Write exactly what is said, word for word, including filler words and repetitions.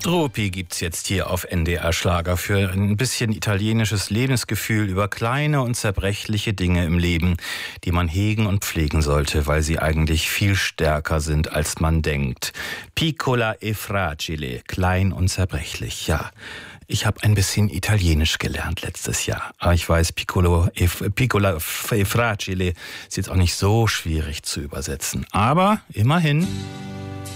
Troppi gibt's jetzt hier auf N D R Schlager für ein bisschen italienisches Lebensgefühl über kleine und zerbrechliche Dinge im Leben, die man hegen und pflegen sollte, weil sie eigentlich viel stärker sind, als man denkt. Piccola e fragile, klein und zerbrechlich, ja. Ich habe ein bisschen Italienisch gelernt letztes Jahr. Aber ich weiß, Piccolo e, Piccola e fragile ist jetzt auch nicht so schwierig zu übersetzen. Aber immerhin...